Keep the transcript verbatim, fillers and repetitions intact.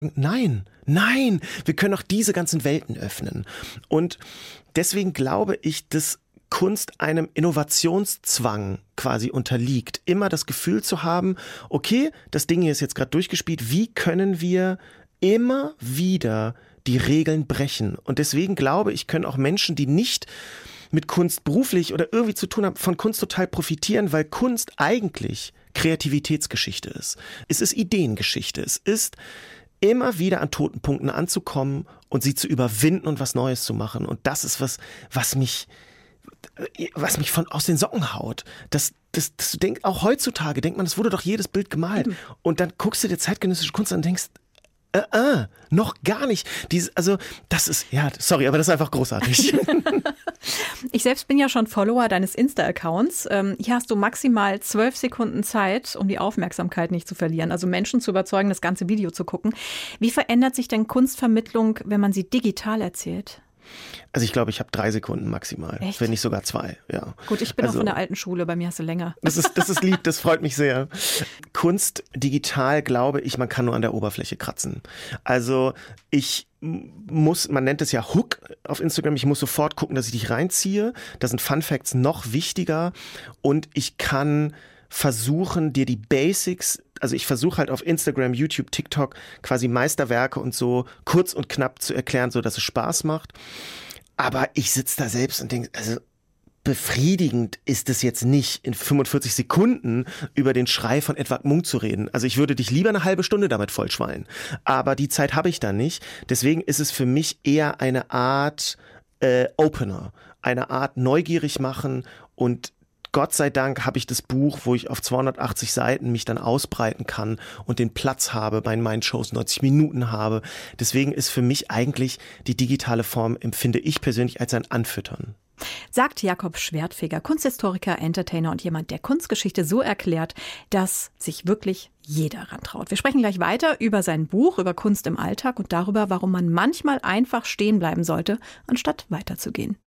Nein, nein, wir können auch diese ganzen Welten öffnen. Und deswegen glaube ich, dass Kunst einem Innovationszwang quasi unterliegt. Immer das Gefühl zu haben, okay, das Ding hier ist jetzt gerade durchgespielt, wie können wir immer wieder die Regeln brechen? Und deswegen glaube ich, können auch Menschen, die nicht mit Kunst beruflich oder irgendwie zu tun haben, von Kunst total profitieren, weil Kunst eigentlich Kreativitätsgeschichte ist. Es ist Ideengeschichte. Es ist immer wieder an toten Punkten anzukommen und sie zu überwinden und was Neues zu machen. Und das ist was, was mich, was mich von aus den Socken haut. Das, das, das du denkst, auch heutzutage denkt man, es wurde doch jedes Bild gemalt. Mhm. Und dann guckst du dir zeitgenössische Kunst an und denkst, Äh, äh, noch gar nicht. Dies, also, das ist, ja, sorry, aber das ist einfach großartig. Ich selbst bin ja schon Follower deines Insta-Accounts. Ähm, hier hast du maximal zwölf Sekunden Zeit, um die Aufmerksamkeit nicht zu verlieren. Also Menschen zu überzeugen, das ganze Video zu gucken. Wie verändert sich denn Kunstvermittlung, wenn man sie digital erzählt? Also ich glaube, ich habe drei Sekunden maximal, Echt? wenn nicht sogar zwei. Ja. Gut, ich bin also, auch von der alten Schule, bei mir hast du länger. Das ist, das ist lieb, das freut mich sehr. Kunst digital, glaube ich, man kann nur an der Oberfläche kratzen. Also ich muss, man nennt es ja Hook auf Instagram, ich muss sofort gucken, dass ich dich reinziehe. Da sind Fun Facts noch wichtiger und ich kann versuchen, dir die Basics, also ich versuche halt auf Instagram, YouTube, TikTok quasi Meisterwerke und so kurz und knapp zu erklären, so dass es Spaß macht. Aber ich sitze da selbst und denke, also befriedigend ist es jetzt nicht, in fünfundvierzig Sekunden über den Schrei von Edvard Munch zu reden. Also ich würde dich lieber eine halbe Stunde damit vollschwallen. Aber die Zeit habe ich da nicht. Deswegen ist es für mich eher eine Art äh, Opener, eine Art neugierig machen und Gott sei Dank habe ich das Buch, wo ich auf zweihundertachtzig Seiten mich dann ausbreiten kann und den Platz habe, bei meinen Shows neunzig Minuten habe. Deswegen ist für mich eigentlich die digitale Form, empfinde ich persönlich als ein Anfüttern. Sagt Jakob Schwertfeger, Kunsthistoriker, Entertainer und jemand, der Kunstgeschichte so erklärt, dass sich wirklich jeder rantraut. Wir sprechen gleich weiter über sein Buch, über Kunst im Alltag und darüber, warum man manchmal einfach stehen bleiben sollte, anstatt weiterzugehen.